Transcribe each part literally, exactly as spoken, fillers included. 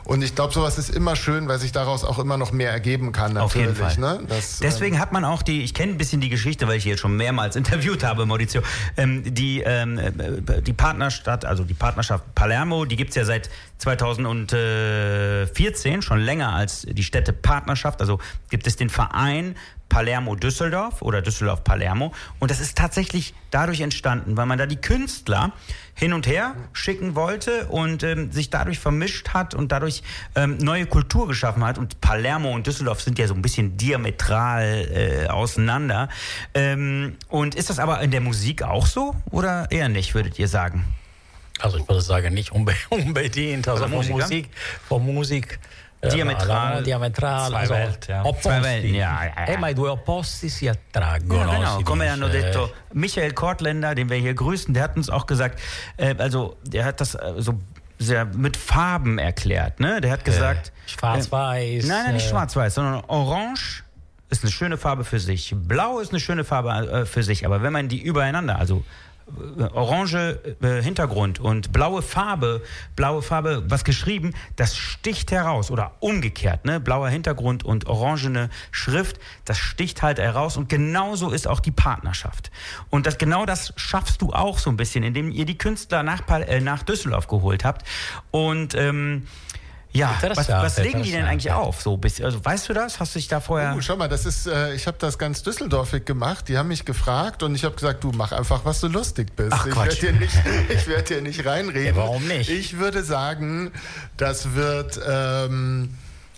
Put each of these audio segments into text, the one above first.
Und ich glaube, sowas ist immer schön, weil sich daraus auch immer noch mehr ergeben kann. Auf jeden Fall. Ne? Das, Deswegen ähm, hat man auch die, ich kenne ein bisschen die Geschichte, weil ich hier schon mehrmals interviewt habe, Maurizio, ähm, die, ähm, die Partnerstadt, also die Partnerschaft Palermo, die gibt es ja seit zweitausendvierzehn, schon länger als die Städtepartnerschaft. Also gibt es den Verein Palermo-Düsseldorf oder Düsseldorf-Palermo. Und das ist tatsächlich dadurch entstanden, weil man da die Künstler hin und her schicken wollte und ähm, sich dadurch vermischt hat und dadurch ähm, neue Kultur geschaffen hat. Und Palermo und Düsseldorf sind ja so ein bisschen diametral äh, auseinander. Ähm, und ist das aber in der Musik auch so oder eher nicht, würdet ihr sagen? Also ich würde sagen, nicht unbe- unbedingt. Also von Musik, von Musik diametral, äh, diametral zwei also Welt, ja. opposti. Zwei Welten, ja, ja, ja. Eh, ma i due opposti si attraggono. Ja, genau, si come dice. hanno detto Michael Kortländer, den wir hier grüßen, der hat uns auch gesagt, äh, also der hat das äh, so sehr mit Farben erklärt, ne? Der hat gesagt, äh, schwarz-weiß. Äh, nein, nein, nicht äh, schwarz-weiß, sondern orange ist eine schöne Farbe für sich, blau ist eine schöne Farbe äh, für sich, aber wenn man die übereinander, also orange äh, Hintergrund und blaue Farbe, blaue Farbe, was geschrieben, das sticht heraus oder umgekehrt, ne? Blauer Hintergrund und orangene Schrift, das sticht halt heraus und genauso ist auch die Partnerschaft. Und das, genau das schaffst du auch so ein bisschen, indem ihr die Künstler nach, äh, nach Düsseldorf geholt habt und ähm, ja, was, was legen die denn eigentlich auf? So, also, weißt du das? Hast du dich da vorher... Oh, schau mal, das ist, äh, ich habe das ganz düsseldorfig gemacht. Die haben mich gefragt und ich habe gesagt, du mach einfach, was du lustig bist. Ach, ich Quatsch. werde dir nicht, ich werd dir nicht reinreden. Ja, warum nicht? Ich würde sagen, das wird... Ähm,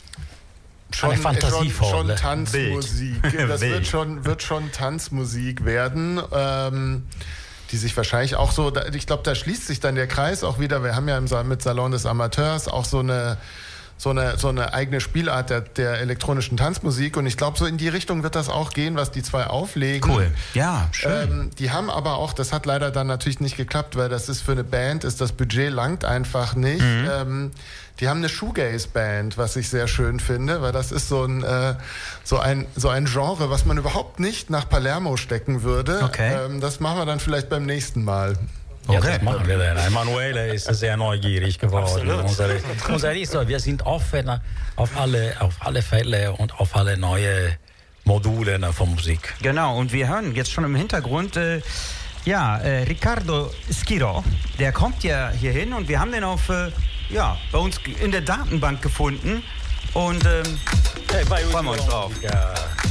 Schon, Eine fantasievolle schon, schon Tanzmusik. Bild. Das Wild. wird schon, wird schon Tanzmusik werden. Ähm, die sich wahrscheinlich auch so, ich glaube, da schließt sich dann der Kreis auch wieder. Wir haben ja im, mit Salon des Amateurs auch so eine, so eine, so eine eigene Spielart der, der elektronischen Tanzmusik. Und ich glaube, so in die Richtung wird das auch gehen, was die zwei auflegen. Cool. Ja, schön. Ähm, die haben aber auch, das hat leider dann natürlich nicht geklappt, weil das ist für eine Band, ist das Budget langt einfach nicht. Mhm. Ähm, die haben eine Shoegaze-Band, was ich sehr schön finde, weil das ist so ein, äh, so ein, so ein Genre, was man überhaupt nicht nach Palermo stecken würde. Okay. Ähm, das machen wir dann vielleicht beim nächsten Mal. Ja, Okay. das machen wir dann. Emanuele ist sehr neugierig geworden. Unsere, unsere Liste, wir sind offen auf alle, auf alle Fälle und auf alle neue Module von Musik. Genau, und wir hören jetzt schon im Hintergrund, äh, ja, äh, Riccardo Schirò, der kommt ja hier hin und wir haben den auf, äh, ja, bei uns in der Datenbank gefunden und ähm, Hey, freuen wir uns drauf. Ja.